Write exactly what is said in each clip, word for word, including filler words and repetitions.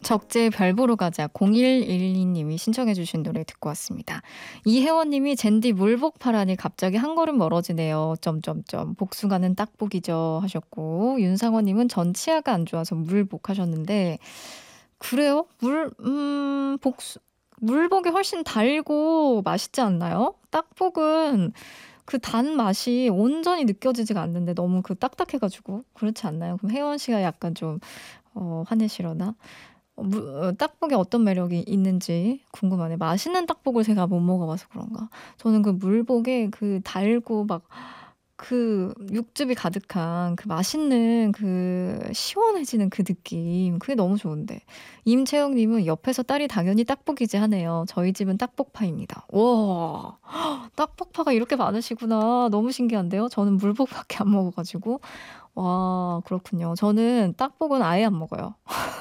적재 별 보러 가자 공일일이 님이 신청해 주신 노래 듣고 왔습니다. 이혜원 님이 젠디 물복 파라니 갑자기 한 걸음 멀어지네요. 점점점 복숭아는 딱복이죠 하셨고, 윤상원 님은 전 치아가 안 좋아서 물복 하셨는데, 그래요? 물, 음, 복수, 물복이 훨씬 달고 맛있지 않나요? 딱복은 그 단 맛이 온전히 느껴지지가 않는데 너무 그 딱딱해가지고 그렇지 않나요? 그럼 혜원 씨가 약간 좀 어, 화내시려나? 어, 무, 어, 딱복에 어떤 매력이 있는지 궁금하네. 맛있는 딱복을 제가 못 먹어봐서 그런가. 저는 그 물복에 그 달고 막 그 육즙이 가득한 그 맛있는 그 시원해지는 그 느낌. 그게 너무 좋은데. 임채영님은 옆에서 딸이 당연히 딱복이지 하네요. 저희 집은 딱복파입니다. 와, 딱복파가 이렇게 많으시구나. 너무 신기한데요. 저는 물복밖에 안 먹어가지고. 와, 그렇군요. 저는 딱복은 아예 안 먹어요.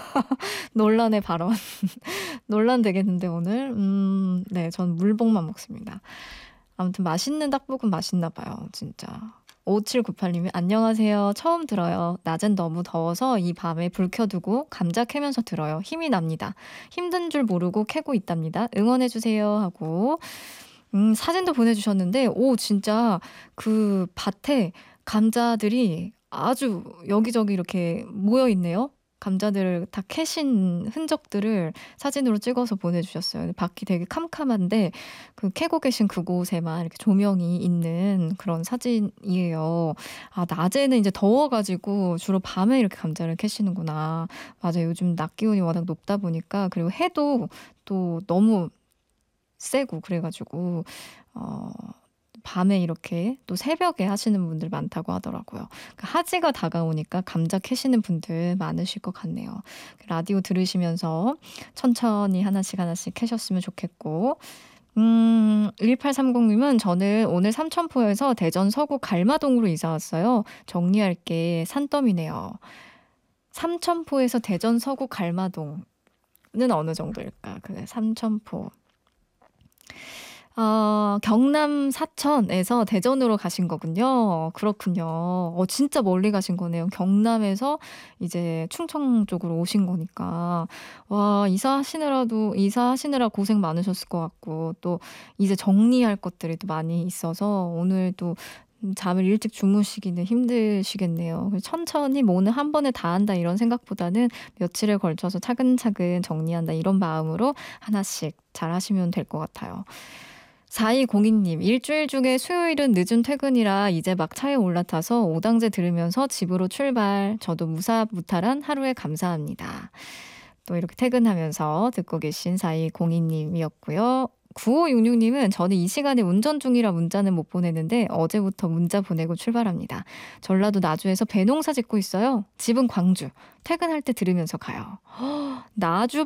논란의 발언. 논란 되겠는데 오늘. 음, 네, 전 물복만 먹습니다. 아무튼 맛있는 닭볶음 맛있나 봐요, 진짜. 오칠구팔 님이 안녕하세요. 처음 들어요. 낮엔 너무 더워서 이 밤에 불 켜두고 감자 캐면서 들어요. 힘이 납니다. 힘든 줄 모르고 캐고 있답니다. 응원해주세요 하고, 음, 사진도 보내주셨는데, 오, 진짜 그 밭에 감자들이 아주 여기저기 이렇게 모여 있네요. 감자들을 다 캐신 흔적들을 사진으로 찍어서 보내주셨어요. 밖이 되게 캄캄한데 그 캐고 계신 그곳에만 이렇게 조명이 있는 그런 사진이에요. 아, 낮에는 이제 더워가지고 주로 밤에 이렇게 감자를 캐시는구나. 맞아요. 요즘 낮 기온이 워낙 높다 보니까, 그리고 해도 또 너무 세고 그래가지고 어, 밤에 이렇게 또 새벽에 하시는 분들 많다고 하더라고요. 그 하지가 다가오니까 감자 캐시는 분들 많으실 것 같네요. 라디오 들으시면서 천천히 하나씩 하나씩 캐셨으면 좋겠고, 음, 일팔삼공 님은 저는 오늘 삼천포에서 대전 서구 갈마동으로 이사 왔어요. 정리할 게 산더미네요. 삼천포에서 대전 서구 갈마동은 어느 정도일까? 그래, 삼천포. 어, 경남 사천에서 대전으로 가신 거군요. 그렇군요. 어, 진짜 멀리 가신 거네요. 경남에서 이제 충청 쪽으로 오신 거니까. 와, 이사하시느라도, 이사하시느라 고생 많으셨을 것 같고, 또 이제 정리할 것들이 또 많이 있어서 오늘 또 잠을 일찍 주무시기는 힘드시겠네요. 그래서 천천히 뭐 오늘 한 번에 다 한다 이런 생각보다는 며칠에 걸쳐서 차근차근 정리한다 이런 마음으로 하나씩 잘 하시면 될 것 같아요. 사이공이 님, 일주일 중에 수요일은 늦은 퇴근이라 이제 막 차에 올라타서 오당제 들으면서 집으로 출발. 저도 무사무탈한 하루에 감사합니다. 또 이렇게 퇴근하면서 듣고 계신 사이공이 님이었고요. 구오육육 님은 저는 이 시간에 운전 중이라 문자는 못 보내는데 어제부터 문자 보내고 출발합니다. 전라도 나주에서 배농사 짓고 있어요. 집은 광주. 퇴근할 때 들으면서 가요. 나주